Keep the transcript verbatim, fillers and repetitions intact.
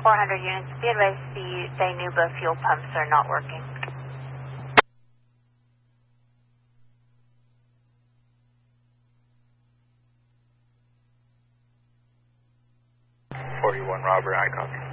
four hundred units. Be advised the Dynuba fuel pumps are not working. forty-one Robert, I copy.